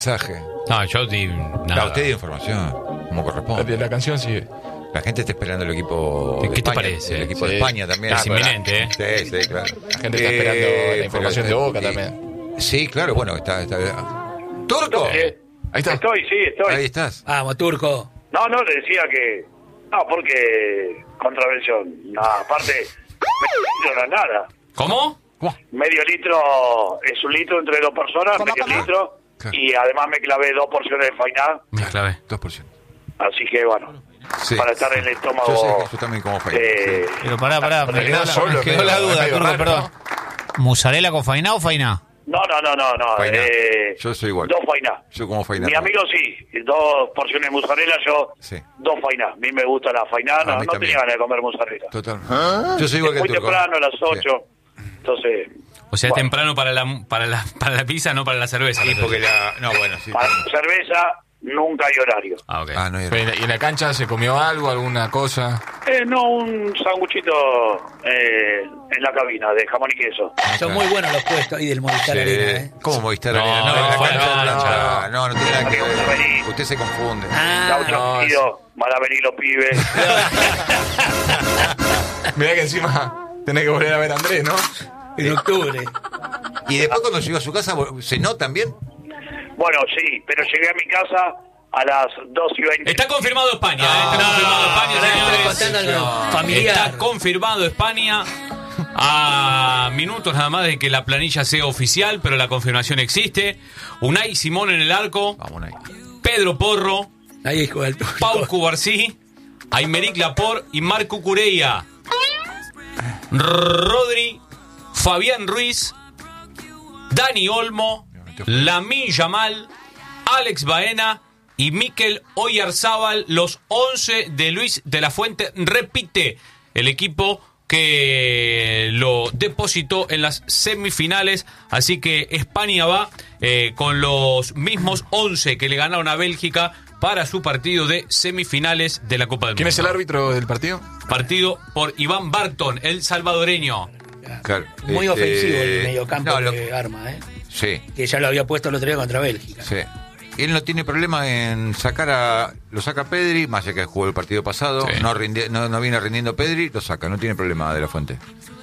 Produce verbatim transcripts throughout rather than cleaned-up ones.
mensaje. No, yo di No, nada. usted dio información, como corresponde. La, la canción sigue. La gente está esperando el equipo ¿Qué de te España, parece? El equipo Sí. de España también. Es Ah, pero- inminente, ¿eh? Sí, sí, claro. La gente está esperando la información de Boca también. Sí, claro, bueno, está... está ¡Turco! Eh, Ahí está. Estoy, sí, estoy. Ahí estás. Vamos, Turco. No, no, le decía que... No, porque... Contravención. No, aparte... Medio litro no es nada. ¿Cómo? Medio litro es un litro entre dos personas, ¿Cómo, medio cómo? litro. Claro. Y además me clavé dos porciones de fainá. Me clavé. dos por ciento. Así que, bueno, Sí. para estar en el estómago... Yo sé que yo también como fainá. eh, Pero pará, pará, me Pero quedó, no la, solo, me quedó medio- la duda, medio Turco, raro, perdón. ¿Mozzarella con fainá o fainá? No, no, no, no, no. Fainá. eh, Yo soy igual. Dos fainá. Yo como fainá. Mi amigo sí, dos porciones de mozzarella, yo Sí. dos fainá. A mí me gusta la fainá, A no, mí no también. tenía ganas de comer mozzarella. Total. Yo soy igual que el Muy turco. temprano, a las Sí. ocho. Entonces, O sea, bueno, temprano para la, para la para la pizza, no para la cerveza. Sí, porque la... No, bueno, sí. para cerveza nunca hay horario. Ah, ok. Ah, no hay... Pero, ¿y en la cancha se comió algo, alguna cosa? Eh, no, un sanguchito eh, en la cabina de jamón y queso. Son muy buenos los puestos ahí del Movistar Sí. Arena, ¿eh? ¿Cómo Movistar No, Arena? No, en la fuera, cancha de no, plancha. No, no tiene nada que Vamos a ver. venir. Usted se confunde. Ah, Gaucho no, Unido, van a venir los pibes. Mirá que encima tenés que volver a ver a Andrés, ¿no? en octubre. Y después cuando llegó a su casa, ¿se notan bien? Bueno, sí, pero llegué a mi casa a las dos y veinte. Está confirmado España, ¿eh? Está No, confirmado España, ahora estoy señores. contando algo familiar. Está confirmado España a minutos nada más de que la planilla sea oficial, pero la confirmación existe. Unai Simón en el arco, Vamos ahí. Pedro Porro, Ahí juega el Turco. Pau Cubarsí, Aymeric Laporte y Marco Cureia. Rodri, Fabián Ruiz, Dani Olmo, Lamine Yamal, Alex Baena y Mikel Oyarzábal, los once de Luis de la Fuente. Repite el equipo que lo depositó en las semifinales, así que España va eh, con los mismos once que le ganaron a Bélgica para su partido de semifinales de la Copa del ¿Quién Mundo. es el árbitro del partido? Partido por Iván Barton, el salvadoreño. Claro. Muy Este, ofensivo el mediocampo no, lo- que arma, ¿eh? Sí, Que ya lo había puesto el otro día contra Bélgica. sí. Él no tiene problema en sacar a... Lo saca Pedri, más allá que jugó el partido pasado. Sí. No, rindi- no, no viene rindiendo Pedri, lo saca. No tiene problema de la Fuente.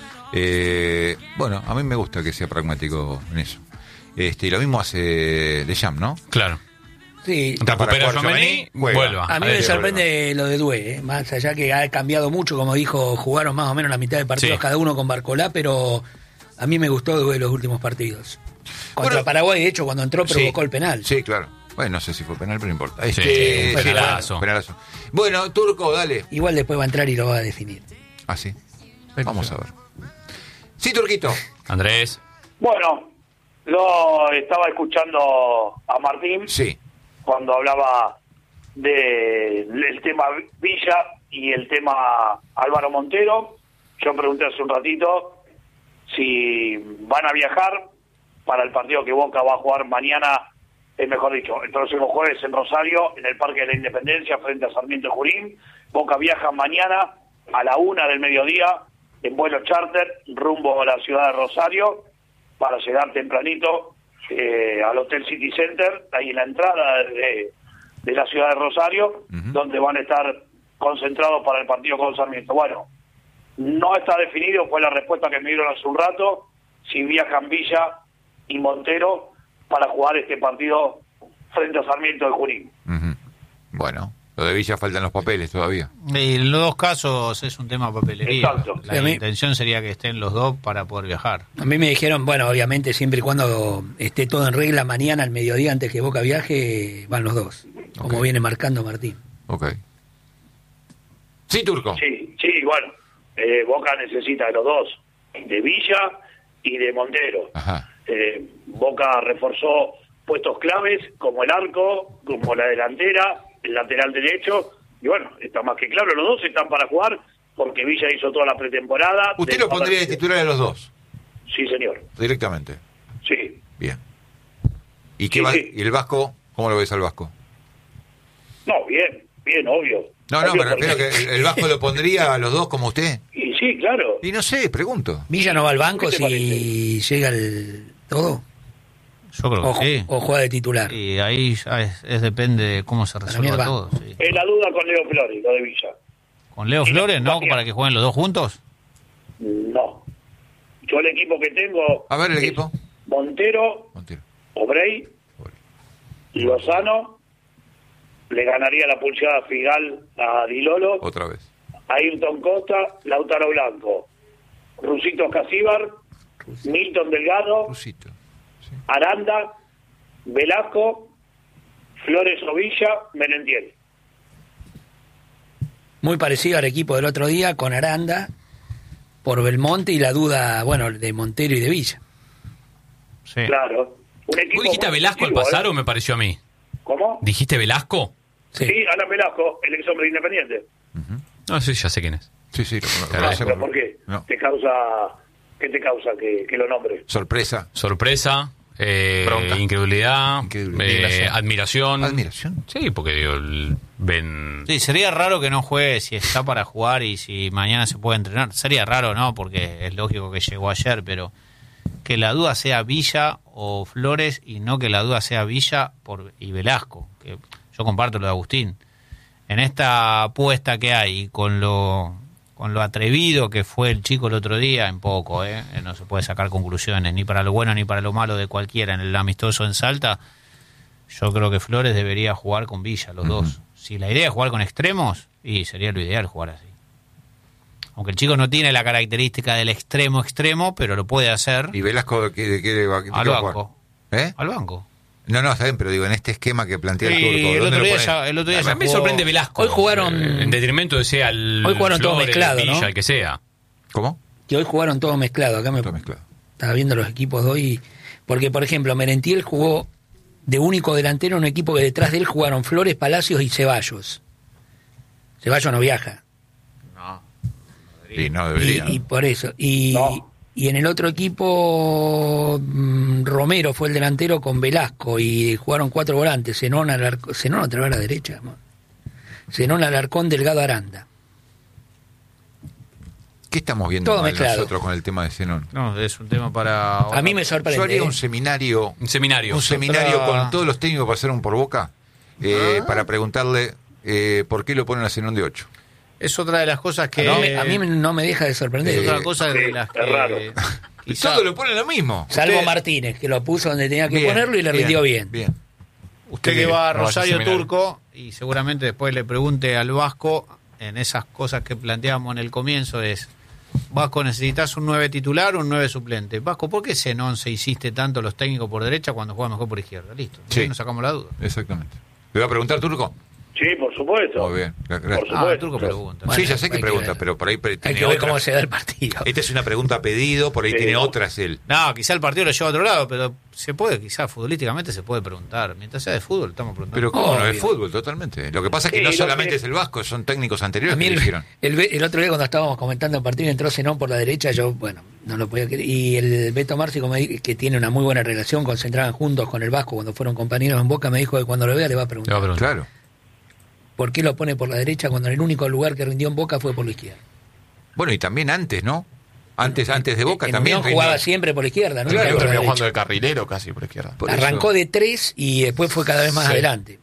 Eh, bueno, a mí me gusta que sea pragmático en eso. Este, y lo mismo hace Deschamps, ¿no? Claro. Sí. Para Recupera a jugar Tchouaméni, Tchouaméni, vuelva. A mí Ahí me hay sorprende lo de Due, ¿eh? Más allá que ha cambiado mucho, como dijo, jugaron más o menos la mitad de partidos Sí. cada uno con Barcolá, pero a mí me gustó Due los últimos partidos. Contra Bueno, Paraguay, de hecho, cuando entró provocó Sí, el penal. Sí, claro. Bueno, no sé si fue penal, pero no importa. Sí, Este, fue sí, penalazo. bueno, penalazo. Bueno, Turco, dale. Igual después va a entrar y lo va a definir. Ah, sí. Vamos a ver. Sí, Turquito. Andrés. Bueno, lo estaba escuchando a Martín Sí. cuando hablaba de- del tema Villa y el tema Álvaro Montero. Yo pregunté hace un ratito si van a viajar para el partido que Boca va a jugar mañana, es mejor dicho, el próximo jueves en Rosario, en el Parque de la Independencia, frente a Sarmiento de Junín. Boca viaja mañana a la una del mediodía en vuelo charter rumbo a la ciudad de Rosario para llegar tempranito eh, al Hotel City Center, ahí en la entrada de, de la ciudad de Rosario, Ujú. donde van a estar concentrados para el partido con Sarmiento. Bueno, no está definido, fue la respuesta que me dieron hace un rato, si viajan Villa y Montero para jugar este partido frente a Sarmiento de Junín. Ujú. Bueno, lo de Villa faltan los papeles todavía. Y en los dos casos es un tema papelería. Exacto. La Sí, a mí- intención sería que estén los dos para poder viajar. A mí me dijeron, bueno, obviamente siempre y cuando esté todo en regla, mañana al mediodía antes que Boca viaje, van los dos, como Ok. viene marcando Martín. Ok. Sí, Turco. Sí, sí, bueno, eh, Boca necesita de los dos, de Villa y de Montero. Ajá. Eh, Boca reforzó puestos claves como el arco, como la delantera, el lateral derecho, y bueno, está más que claro, los dos están para jugar porque Villa hizo toda la pretemporada. ¿Usted Del lo pondría de poder- titular a los dos? Sí, señor, Directamente. sí. Bien. ¿Y, qué Sí, va- sí. ¿Y el Vasco? ¿Cómo lo ves al Vasco? No, bien, bien, obvio. No, no, Obvio, me refiero porque- que el, el Vasco lo pondría a los dos como usted. Y sí, claro. Y no sé, pregunto. Villa no va al banco ¿Qué te si llega el todo. Yo creo O, que sí. o juega de titular. Y ahí ya es, es depende de cómo se mí resuelva va. todo. Sí. Es la duda con Leo Flores, lo de Villa. Con Leo Y la Flores, ¿no? compañía. Para que jueguen los dos juntos. No. Yo el equipo que tengo... A ver el es equipo. Montero, Montero. Obrey, Lozano, le ganaría la pulseada Figal a Dilolo, Otra vez. Ayrton Costa, Lautaro Blanco, Rusito Casíbar, Milton Delgado, Rusito. Sí. Aranda, Velasco, Flores Ovilla, Merentiel. Muy parecido al equipo del otro día, con Aranda, por Belmonte y la duda, bueno, de Montero y de Villa. Sí. Claro. Un equipo ¿Vos dijiste a muy Velasco al ofensivo, pasar ¿eh? o me pareció a mí? ¿Cómo? ¿Dijiste Velasco? Sí. Sí, Alan Velasco, el ex hombre de Independiente. No, sí, ya sé quién es. Sí, sí, lo, lo Claro, conocemos. ¿Pero por qué? No. ¿Te causa, ¿Qué te causa que, que lo nombre? Sorpresa. Sorpresa, eh, Bronca. incredulidad, Incredulidad. eh, admiración. Admiración. Sí, porque digo, el- ven... Sí, sería raro que no juegue si está para jugar y si mañana se puede entrenar. Sería raro, ¿no? Porque es lógico que llegó ayer, pero que la duda sea Villa o Flores y no que la duda sea Villa por, y Velasco. Que yo comparto lo de Agustín. En esta apuesta que hay, con lo con lo atrevido que fue el chico el otro día, en poco, ¿eh? No se puede sacar conclusiones, ni para lo bueno ni para lo malo de cualquiera en el amistoso en Salta. Yo creo que Flores debería jugar con Villa, los dos. Si la idea es jugar con extremos, y sería lo ideal jugar así. Aunque el chico no tiene la característica del extremo extremo, pero lo puede hacer ¿Y Velasco qué, de qué, de qué al va a jugar? banco. ¿Eh? Al banco. No, no, está bien, pero digo, en este esquema que plantea el Sí, turco. el ¿dónde otro lo día pones? ya, el otro día A ya mí me jugó- sorprende Velasco. Hoy jugaron- eh, en detrimento de sea el Hoy jugaron todo Flores, mezclado, Villa, ¿no? el que sea. ¿Cómo? Y hoy jugaron todo mezclado. Acá me Todo mezclado. estaba viendo los equipos de hoy. Porque, por ejemplo, Merentiel jugó de único delantero en un equipo que detrás de él jugaron Flores, Palacios y Ceballos. Ceballos no viaja. Sí, no Y, debería. y por eso. Y, No. y en el otro equipo, mm, Romero fue el delantero con Velasco y jugaron cuatro volantes. Zenón, Alarcón, Zenón otra vez a la derecha. ¿no? Zenón, Alarcón, Delgado, Aranda. ¿Qué estamos viendo Todo mal mezclado. nosotros con el tema de Zenón? No, es un tema para... A mí me Yo sorprende. haría ¿eh? un seminario, Un seminario. un seminario Otra- con todos los técnicos que pasaron por Boca eh, para preguntarle eh, por qué lo ponen a Zenón de ocho. Es otra de las cosas que... No me- a mí no me deja de sorprender. Es otra cosa de Sí, las es que... raro. quizá Todos lo ponen lo mismo. Salvo Usted- Martínez, que lo puso donde tenía que Bien, ponerlo y le rindió bien. Bien. Usted que va a no vaya a Rosario seminario. Turco y seguramente después le pregunte al Vasco en esas cosas que planteamos en el comienzo es, Vasco, ¿necesitas un nueve titular o un nueve suplente? Vasco, ¿por qué Zenón se hiciste tanto los técnicos por derecha cuando juega mejor por izquierda? Listo, Sí. ahí nos sacamos la duda. Exactamente. ¿Le va a preguntar, Turco? Sí, por supuesto. Muy bien. Gracias. Por Ah, supuesto. el Turco pregunta. Bueno, sí, ya sé hay que que pregunta, ver. pero por ahí pre- Hay tiene que ver otra. cómo se da el partido. Esta es una pregunta a pedido, por ahí Sí. tiene otras él. No, quizá el partido lo lleva a otro lado, pero se puede, quizá futbolísticamente se puede preguntar. Mientras sea de fútbol, estamos preguntando. Pero cómo no, Obvio. es fútbol, totalmente. Lo que pasa es que Sí, no lo solamente que- es el Vasco, son técnicos A anteriores mí que el, lo hicieron. el, el otro día cuando estábamos comentando el partido entró Zenón por la derecha, yo, bueno, no lo podía creer. Y el Beto Márcico, me di- que tiene una muy buena relación, concentraban juntos con el Vasco cuando fueron compañeros en Boca, me dijo que cuando lo vea le va a Te preguntar va a preguntar. Claro. por qué lo pone por la derecha cuando en el único lugar que rindió en Boca fue por la izquierda. Bueno, y también antes, ¿no? Antes, antes de Boca En también. Unión rindió. jugaba siempre por la izquierda, ¿no? Claro, Nunca por la Terminó derecha. jugando de carrilero casi por izquierda. Por Arrancó eso- de tres y después fue cada vez más Sí. adelante.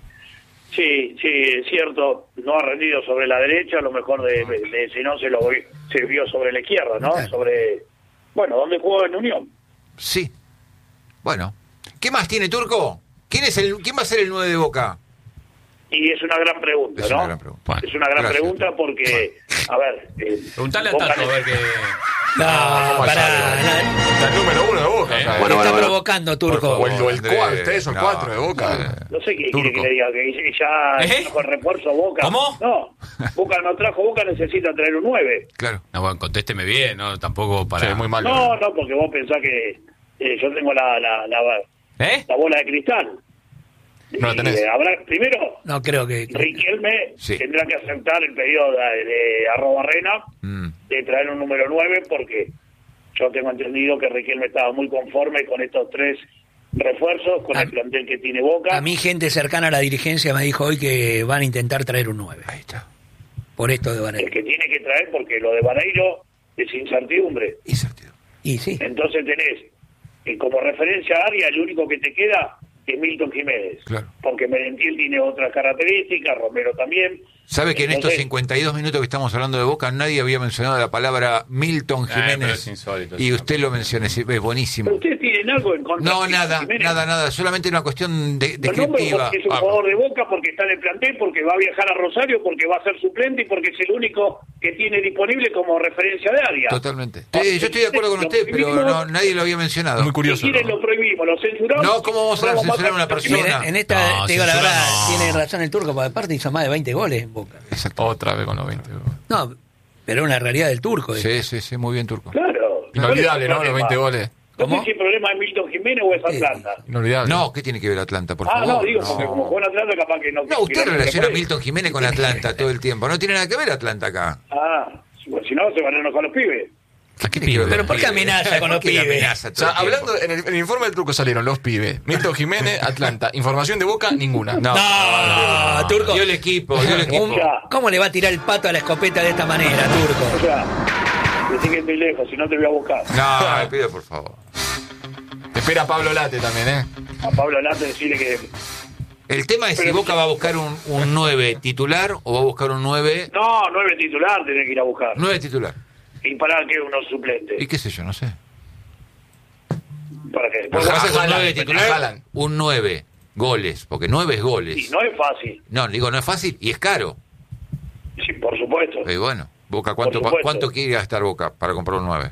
Sí, sí, es cierto. No ha rendido sobre la derecha, a lo mejor de, de, de si no se lo vi- se vio sobre la izquierda, ¿no? Claro. Sobre, bueno, ¿dónde jugó en Unión? Sí. Bueno. ¿Qué más tiene Turco? ¿Quién es el, quién va a ser el nueve de Boca? Y es una gran pregunta, Es ¿no? una gran pregunta. Bueno, es una gran gracias. pregunta porque, a ver... eh, Preguntale a Boca Tato a ne- ver qué... No, ¿cómo pará, sabe? no, El número uno de Boca. Eh, o sea, te el- está provocando, Turco. O el, o el Andrés, cuatro, ustedes son no. cuatro de Boca. No sé qué Turco. quiere que le diga, que ya ¿Eh? trajo el refuerzo Boca. ¿Cómo? No, Boca no trajo, Boca necesita traer un nueve. Claro. No, bueno, contésteme bien, ¿no? Tampoco para... Sí, muy mal. No, no, porque vos pensás que eh, yo tengo la, la, la, ¿Eh? la bola de cristal. No la tenés. Y, eh, habrá, primero, No creo que... Riquelme Sí. tendrá que aceptar el pedido de, de Arroba Arena Mm. de traer un número nueve porque yo tengo entendido que Riquelme estaba muy conforme con estos tres refuerzos, con A- el plantel que tiene Boca. A mí gente cercana a la dirigencia me dijo hoy que van a intentar traer un nueve. Ahí está. Por esto de El Vareiro. que tiene que traer porque lo de Vareiro es incertidumbre. Incertidumbre. Y sí, Entonces tenés eh, como referencia a área, el único que te queda es Milton Jiménez. Claro. Porque Merentiel tiene otras características, Romero también. ¿Sabe que en estos Entonces, cincuenta y dos minutos que estamos hablando de Boca nadie había mencionado la palabra Milton pero Jiménez? es insólito, Y sí. usted lo menciona, sí, es buenísimo. ¿Pero ustedes tienen algo en contra No, de Milton nada, Jiménez? nada, nada, solamente una cuestión de, Lo nombro descriptiva. porque es un Ah, jugador de Boca, porque está en el plantel, porque va a viajar a Rosario, porque va a ser suplente y porque es el único que tiene disponible como referencia de área. Totalmente. Sí, yo estoy de acuerdo con Lo usted, pero prohibimos. no, nadie lo había mencionado. Muy curioso. Si quieren ¿no? lo prohibimos, lo censuramos. No, ¿cómo vamos a Vamos censurar a una matar- persona? En, en esta, No, te digo la censura verdad, no. tiene razón el turco, porque aparte hizo más de veinte goles en Boca. Exacto. Otra vez con los veinte. bro. No, pero una realidad del turco. eh. Sí, sí, sí, muy bien, Turco. Claro. Inolvidable, ¿Cuál ¿no? es el Los veinte problema? goles. No ¿Cómo? sé si el problema es Milton Jiménez o es Atlanta. Inolvidable. No, ¿qué tiene que ver Atlanta, por Ah, favor? no, digo, porque como jugó en Atlanta, capaz que no. No, usted que no- relaciona a por ahí. Milton Jiménez con Atlanta todo el tiempo. No tiene nada que ver Atlanta acá. Ah, si si no, se van a enojar los pibes. ¿Qué tiene que ver Pero los ¿por qué pibes? amenaza con ¿Por los qué la pibes? amenaza O todo sea, el tiempo? hablando, en el, en el informe del truco salieron los pibes. Milton Jiménez, Atlanta. Información de Boca, ninguna. No, No, Turco. Dio el equipo, dio el equipo. Un- ¿Cómo le va a tirar el pato a la escopeta de esta manera, O turco? sea, decí que estoy lejos, si no te voy a buscar. No, le pido por favor. Te espera Pablo Late también, ¿eh? A Pablo Lante decirle que. El tema es si Pero- Boca va a buscar un, un nueve titular o va a buscar un nueve... No, nueve titular tenés que ir a buscar. nueve titular. Y para que uno suplente. ¿Y qué sé yo? No sé. Para que Lo que pasa es que un Haaland, nueve titular, Haaland. un nueve goles, porque nueve es goles. Y no es fácil. No, digo, no es fácil y es caro. Sí, por supuesto. Y bueno, Boca, ¿cuánto, Por supuesto. ¿cuánto quiere gastar Boca para comprar un nueve?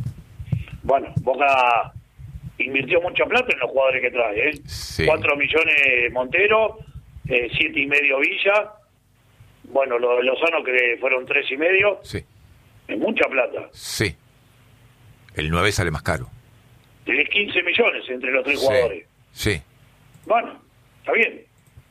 Bueno, Boca invirtió mucha plata en los jugadores que trae, ¿eh? Sí. Cuatro millones Montero, eh, siete y medio Villa. Bueno, lo de Lozano que fueron tres y medio. Sí, Es mucha plata. sí. El nueve sale más caro. Tenés quince millones entre los tres Sí, jugadores. sí. Bueno, está bien.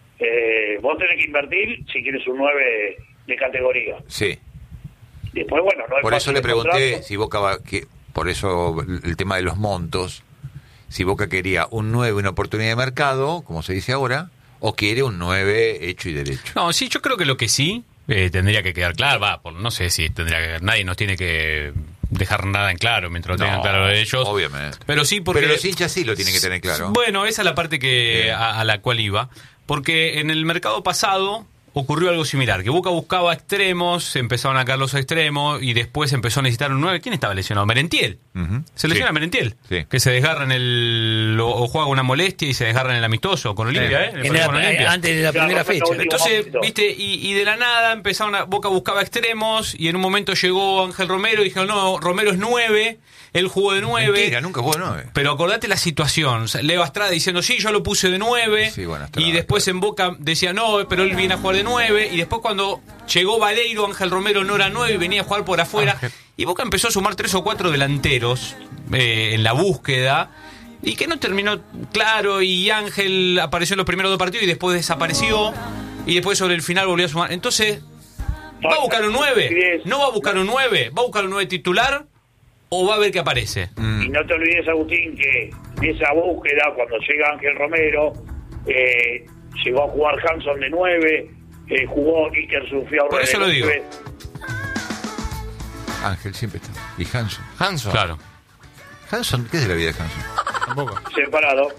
Eh, vos tenés que invertir si quieres un nueve de categoría. Sí. Después, bueno, no es Por eso fácil le el pregunté contrato. si Boca va, que por eso el tema de los montos, si Boca quería un nueve, una oportunidad de mercado, como se dice ahora, o quiere un nueve hecho y derecho. No, sí, yo creo que lo que sí eh, tendría que quedar claro, va, por, no sé si tendría que nadie nos tiene que dejar nada en claro mientras lo tengan No, claro ellos. obviamente. Pero sí porque Pero los hinchas sí lo tienen que tener claro. Bueno, esa es la parte que Bien. a, a la cual iba, porque en el mercado pasado ocurrió algo similar, que Boca buscaba extremos, se empezaron a caer los extremos y después empezó a necesitar un nueve. ¿Quién estaba lesionado? Merentiel. Ujú. Se lesiona Sí. Merentiel, Sí. que se desgarra en el o, o juega una molestia y se desgarra en el amistoso con Olimpia, ¿eh? En el En partido la- con Olimpia. antes de la Claro, primera perfecto, fecha. último Entonces, momento. viste, y, y de la nada empezaron a, Boca buscaba extremos y en un momento llegó Ángel Romero y dijeron, no, Romero es nueve, él jugó de nueve. Mentira, nunca jugó de nueve. Pero acordate la situación, o sea, Leo Astrada diciendo, sí, yo lo puse de nueve, Sí, bueno, Astrada, y después claro. en Boca decía, no, pero él viene a jugar de nueve, y después cuando llegó Valeiro, Ángel Romero no era nueve y venía a jugar por afuera, Ángel. y Boca empezó a sumar tres o cuatro delanteros eh, en la búsqueda, y que no terminó claro, y Ángel apareció en los primeros dos partidos y después desapareció, y después sobre el final volvió a sumar. Entonces, ¿va a buscar un nueve? ¿No va a buscar un nueve? ¿Va a buscar un nueve titular? ¿O va a ver qué aparece? Mm. Y no te olvides, Agustín, que en esa búsqueda, cuando llega Ángel Romero, eh, llegó a jugar Hanson de nueve, eh, jugó Iker Sufiaurre Por eso de lo digo. nueve. Ángel siempre está. Y Hanson. Hanson. Claro. Hanson, ¿qué es de la vida de Hanson? Tampoco. Separado.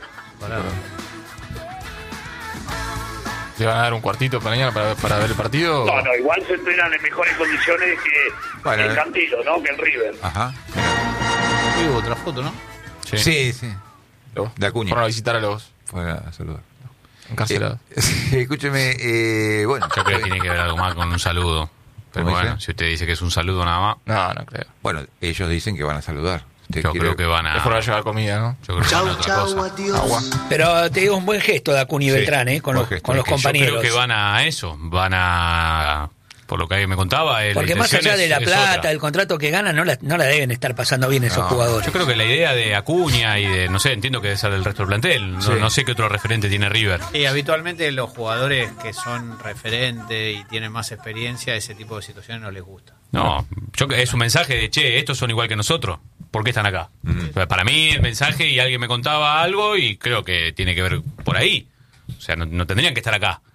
¿Le van a dar un cuartito para mañana para, para ver el partido? No, no, igual se entrenan en mejores condiciones que Bueno, el eh. Cantilo, ¿no? Que el River. Ajá. Hubo otra foto, ¿no? Sí. Sí, sí. Los- De Acuña. Fueron a visitar a los Fue a saludar. encarcelados. Eh, sí, escúcheme, eh, bueno, Yo creo que tiene que ver algo más con un saludo. Pero ¿Cómo bueno, dice? si usted dice que es un saludo nada más, No, no creo. bueno, ellos dicen que van a saludar. ¿Usted yo quiere- creo que van a. Es por llevar comida, ¿no? Yo creo que van a otra cosa. Agua. Pero te digo un buen gesto de Acuña y Sí, Beltrán, ¿eh? Con buen los, gesto. con los Que yo compañeros. creo que van a eso, van a. Por lo que alguien me contaba. eh, la Porque más intención allá de es- la es plata, otra. el contrato que ganan, no la, no la deben estar pasando bien esos No, jugadores. Yo creo que la idea de Acuña y de, no sé, entiendo que debe ser del resto del plantel. No, Sí. no sé qué otro referente tiene River. Y habitualmente los jugadores que son referentes y tienen más experiencia, ese tipo de situaciones no les gusta. No, yo, es un mensaje de, che, estos son igual que nosotros. ¿Por qué están acá? O sea, para mí el mensaje, y alguien me contaba algo y creo que tiene que ver por ahí. O sea, no, no tendrían que estar acá.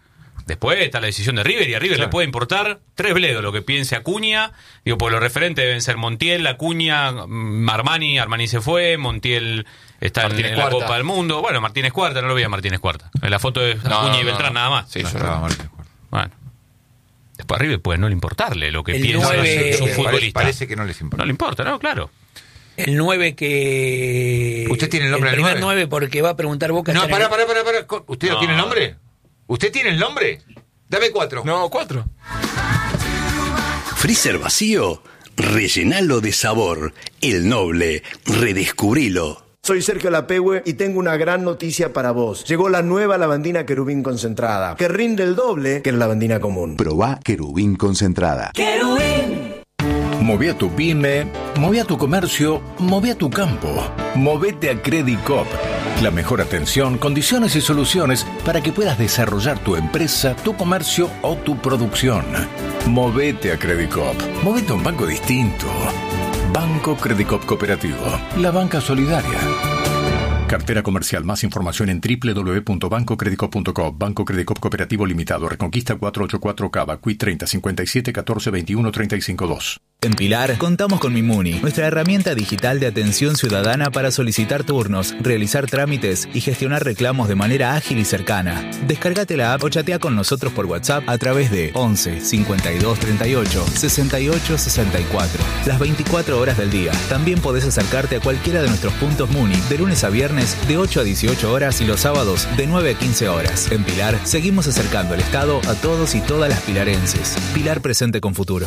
Después está la decisión de River, y a River Claro. le puede importar tres bledos lo que piense Acuña. Digo, por los referentes deben ser Montiel, Acuña, mm, Armani. Armani se fue, Montiel está en, Martínez en la Cuarta. Copa del Mundo. Bueno, Martínez Cuarta, no lo vi a Martínez Cuarta. En la foto de No, Acuña y no, Beltrán no. nada más. Sí, No yo estaba no. Martínez Cuarta. Bueno. Después a River puede no le importarle lo que El piensa nueve- su, su Parece- futbolista. Parece que no les importa. No le importa, ¿no? Claro. El nueve que... ¿Usted tiene el nombre del primer nueve? nueve porque va a preguntar Boca. No, está en pará, el- pará, pará, pará. Co- ¿Usted no No. tiene el nombre? ¿Usted tiene el nombre? Dame cuatro. No, cuatro. Freezer vacío, rellenalo de sabor. El Noble, redescubrilo. Soy Sergio Lapehue y tengo una gran noticia para vos. Llegó la nueva lavandina querubín concentrada, que rinde el doble que la lavandina común. Probá querubín concentrada. Moví a tu pyme, moví a tu comercio, moví a tu campo. Movete a Credicop. La mejor atención, condiciones y soluciones para que puedas desarrollar tu empresa, tu comercio o tu producción. Movete a Credicop. Movete a un banco distinto. Banco Credicop Cooperativo. La banca solidaria. Cartera comercial. Más información en doble u doble u doble u punto banco credicop punto com. Banco Credicop Cooperativo Limitado. Reconquista cuatrocientos ochenta y cuatro Cava. Q I treinta cincuenta y siete catorce veintiuno treinta y cinco dos. En Pilar contamos con Mimuni, nuestra herramienta digital de atención ciudadana para solicitar turnos, realizar trámites y gestionar reclamos de manera ágil y cercana. Descárgate la app o chatea con nosotros por WhatsApp a través de once cincuenta y dos treinta y ocho sesenta y ocho sesenta y cuatro. Las veinticuatro horas del día. También podés acercarte a cualquiera de nuestros puntos Muni de lunes a viernes de ocho a dieciocho horas y los sábados de nueve a quince horas. En Pilar seguimos acercando el Estado a todos y todas las pilarenses. Pilar presente con futuro.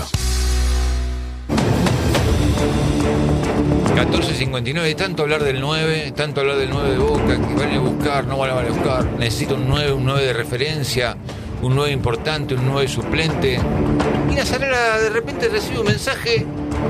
catorce cincuenta y nueve, tanto hablar del nueve, tanto hablar del nueve de Boca, que van a buscar, no van a buscar, necesito un nueve, un nueve de referencia, un nueve importante, un nueve suplente. Y Nazarena de repente recibe un mensaje,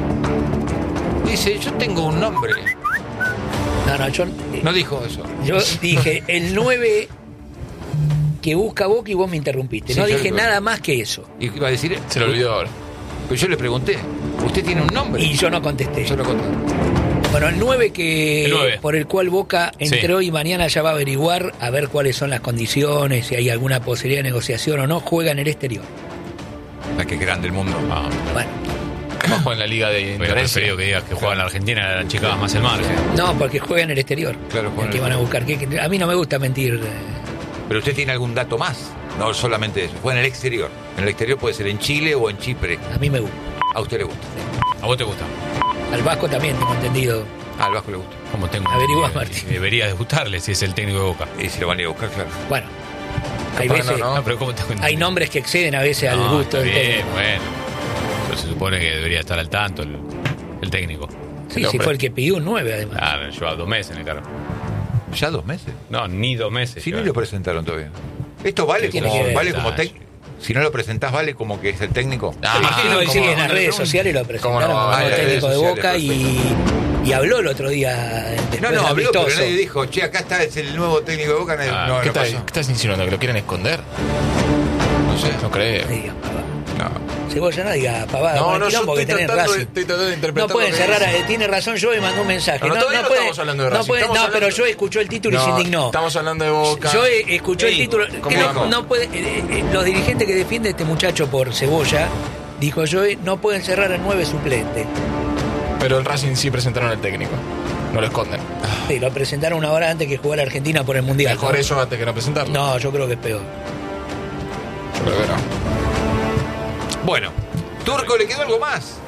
dice, yo tengo un nombre. No, no, yo, No dijo eso. yo dije el nueve que busca Boca y vos me interrumpiste. Sí, no yo dije lo- nada más que eso. Y iba a decir, Se lo olvidó ahora. pero yo le pregunté, ¿usted tiene un nombre? Y yo no contesté. Yo lo conté. Bueno, el nueve que El nueve. por el cual Boca entró Sí. y mañana ya va a averiguar a ver cuáles son las condiciones, si hay alguna posibilidad de negociación o no, juega en el exterior. La que es grande el mundo. Ah, Bueno, ¿Cómo juega en la liga de hubiera Indonesia? preferido que digas que juega en la Argentina, la chica más el margen. no, porque juega en el exterior. Claro, juega en que el van a buscar. Que, que- a mí no me gusta mentir. eh. Pero usted tiene algún dato más, no solamente eso, juega en el exterior. En el exterior puede ser en Chile o en Chipre. A mí me gusta. A usted le gusta. ¿A vos te gusta? Al Vasco también tengo entendido. Ah, al Vasco le gusta. ¿Cómo tengo? Averigua, eh, Martín. Debería de gustarle si es el técnico de Boca. Y si lo van a ir a buscar, claro. Bueno, hay Capaz veces, no, No, pero ¿cómo tengo hay entendido? nombres que exceden a veces al No, gusto está del bien, técnico. bueno. Pero se supone que debería estar al tanto el, el técnico. Sí, el sí, hombre. fue el que pidió un nueve además. Ah, lleva dos meses en el cargo. ¿Ya dos meses? No, ni dos meses. Si no lleva. lo presentaron todavía. Esto vale ¿Qué tiene como, que ver? vale como Ah, técnico. Si no lo presentás, vale como que es el técnico. Ah, Sí, ¿cómo sí, no? en las redes sociales lo presentaron ¿Cómo no? como Ah, en las técnico de redes Boca sociales, y, y habló el otro día después No, no, del habló, pero amistoso. nadie dijo, che, acá está, es el nuevo técnico de Boca. Nadie- Ah, no, ¿Qué, no estás, pasó. ¿Qué estás insinuando? ¿Que lo quieren esconder? No sé. No creo. No digas pavada. No. Cebolla, no diga pavada. No, con el no, yo quilombo que estoy tenés tratando, de, Racing. estoy tratando de interpretar. No pueden lo que cerrar, dice. eh, tiene razón, yo me mandó un mensaje. No, no, todavía no puede- estamos hablando de no Racing, puede- estamos no, hablando- pero yo escuchó el título y se No, indignó. Estamos hablando de Boca. Yo eh, escuché el Ey, título. ¿cómo que no, dijo? no puede, eh, eh, los dirigentes que defiende este muchacho por Cebolla, dijo yo, eh, no pueden cerrar el nueve suplente. Pero el Racing sí presentaron al técnico. No lo esconden. Sí, lo presentaron una hora antes que jugara Argentina por el Mundial. Mejor ¿no? eso antes que no presentarlo. No, yo creo que es peor. Yo creo que no. Bueno, Turco, ¿le quedó algo más?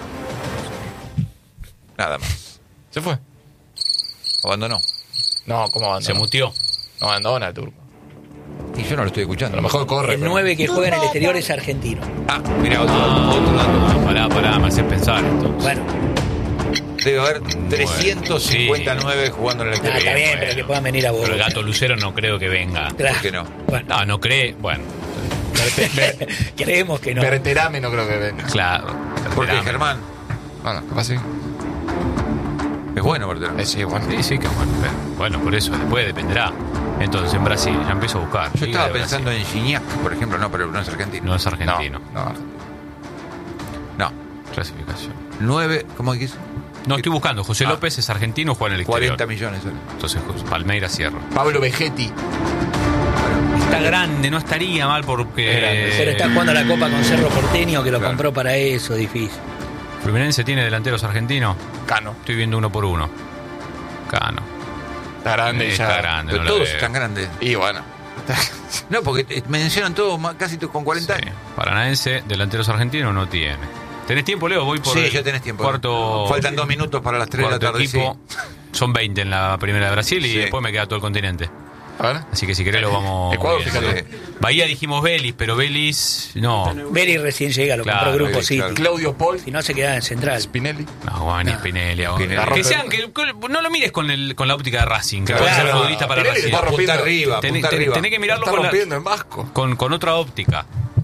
Nada más. ¿Se fue? Abandonó. No, ¿cómo abandona? Se mutió. No abandona el turco. Y yo no lo estoy escuchando. A lo mejor corre. El pero- nueve que juega en el exterior es argentino. Ah, mira, otro, Ah, otro dato. ah, pará, pará, me haces pensar entonces. Bueno, Debe haber trescientos cincuenta y nueve jugando en el ah, exterior. está bien, bueno. pero que puedan venir a Boca. Pero el gato Lucero no creo que venga. Claro. ¿Por qué no? Bueno, No, no cree. Bueno, creemos que no. Berterame no creo que venga. claro. Porque Esperame. Germán Bueno, capaz sí. es bueno, Berterame. Eh, sí, bueno. Sí, sí, que bueno. pero, bueno, por eso, después dependerá. Entonces, en Brasil, ya empiezo a buscar. Yo Liga estaba de pensando en Gignac, por ejemplo, no, pero no es argentino. No es argentino. No, no. No. Clasificación. nueve, ¿cómo dice? No, estoy buscando. José Ah. López es argentino, juega en el exterior. cuarenta millones. ¿eh? Entonces, Palmeiras cierra. Pablo Vegetti. está grande, no estaría mal porque... Pero está jugando la Copa con Cerro Porteño, que lo claro. compró para eso, difícil. Fluminense tiene delanteros argentinos. Cano. Estoy viendo uno por uno. Cano. Está grande eh, ya. Está grande. Pero no todos están grandes. Y bueno. No, porque mencionan todos casi con cuarenta sí. años. Paranaense, delanteros argentinos no tiene. ¿Tenés tiempo, Leo? Voy por. Sí, ya tenés tiempo. Cuarto. Faltan dos minutos para las tres de la tarde. Equipo. Sí. Son veinte en la primera de Brasil y sí. después me queda todo el continente. ¿Vale? Así que si querés lo vamos. Ecuador, fíjate. Bahía dijimos Vélez, pero Vélez no. Vélez recién llega, lo claro, compró Grupo City. Claro. Claudio Paul. Si no se queda en Central. Spinelli. No, Juan no. Spinelli. Spinelli. Que sean, que, no lo mires con, el, con la óptica de Racing, que claro, puede ser no, futbolista para Spinelli Racing. Está punta arriba, tenés, punta tenés, arriba. Tenés que mirarlo está con, rompiendo la, en Vasco. Con, con otra óptica.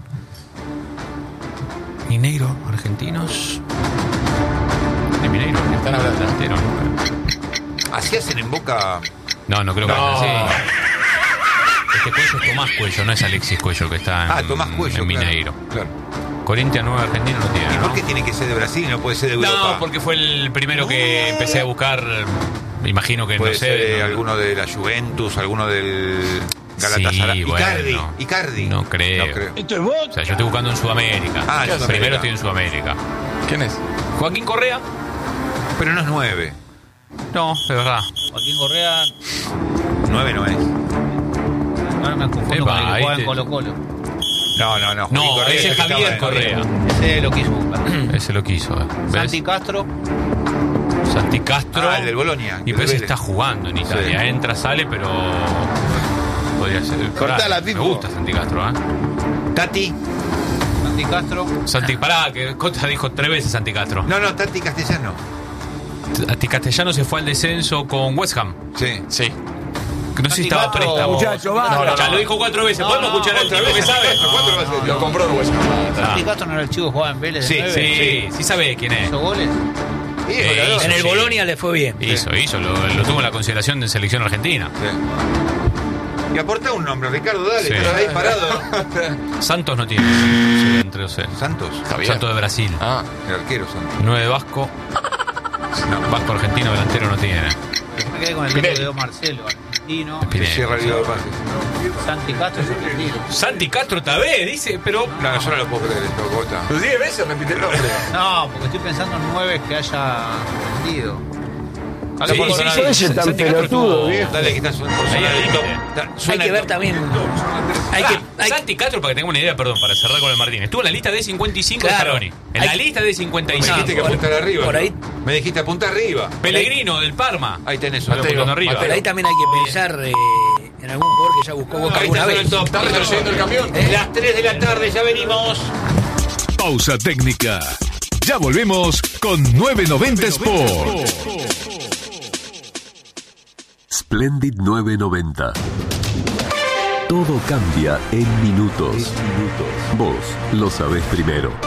Mineiro, argentinos. De Mineiro, están hablando. Delantero, ¿no? ¿Así hacen en Boca? No, no creo que no. así. Este Cuello es Tomás Cuello, no es Alexis Cuello que está en, ah, Tomás Cuello, en Mineiro. Claro. Corinthians nueve argentino no tiene. ¿Y ¿no? por qué tiene que ser de Brasil y no puede ser de Europa? No, porque fue el primero que empecé a buscar. Me imagino que puede no sé. Ser no, alguno de la Juventus, alguno del Galatasaray. Sí, Icardi, bueno, Icardi. No creo. No creo. ¿Esto es vos? O sea, yo estoy buscando en Sudamérica. Ah, en Sudamérica. Primero estoy en Sudamérica. ¿Quién es? Joaquín Correa. Pero no es nueve. No, de verdad. Joaquín Correa. Nueve no es. Ahora me confundo Epa, con el que juega te... en Colo Colo. No, no, no. No, Correa, ese es Javier Correa. Ese lo quiso buscar. Ese lo quiso. ¿Ves? Santi Castro. Santi Castro. Ah, el del Bolonia. Y pues está jugando en Italia. Sí. Entra, sale, pero. Podría ser. Cortala, Me gusta Santi Castro, ¿eh? Tati. Santi Castro. Santi, pará, que Costa dijo tres veces Santi Castro. No, no, Tati Castellano. Tati Castellano se fue al descenso con West Ham. Sí. Sí. No sé si estaba préstamo. Muchacho, va. No, no, ya lo dijo cuatro veces. No, ¿Podemos no, escuchar el chico que sabe? Cuatro veces. Lo compró el West Ham. Santi Castro no era el chico que jugaba en Vélez. Sí, de sí, sí, sí sabe quién es. ¿Hizo goles? Eh, hizo, en el sí. Bolonia le fue bien. Hizo, hizo. Lo, lo tuvo en la consideración de selección argentina. Sí. Y aporta un nombre, Ricardo, dale, sí. estás ahí parado. Santos no tiene. Sí, entre los ¿Santos? Javier. Santos de Brasil. Ah, el arquero Santos. nueve Vasco. No, Vasco argentino delantero no tiene. Me quedé con el nombre de Marcelo, argentino. Spinelli. Santi Castro es argentino. Santi Castro Tabé, dice, pero. No, no, yo no lo puedo creer esto, Cota. Los diez veces repite el nombre. No, porque estoy pensando en nueve que haya vendido. Sí, sí, sí, sí, sí, tan pelotudo, viejo. Dale, que está sonadito. Hay que ver también. Hay que, hay Santi Castro, para que tengamos una idea, perdón, para cerrar con el Martín. Estuvo en la lista de cincuenta y cinco Claro. de Scaloni. En Hay- la lista de cincuenta y Me cinco. dijiste que por- apuntar arriba. por ahí- Me dijiste apuntar arriba. Pellegrino del Parma. Ahí tenés, Mateo, apuntando arriba. Pero ahí también hay que pensar eh, en algún jugador que ya buscó Boca Ahí alguna está vez. el top. Está retrocediendo el camión. Las tres de la tarde, ya venimos. Pausa técnica. Ya volvemos con novecientos noventa Sport. Splendid novecientos noventa. Todo cambia en minutos. Vos lo sabés primero.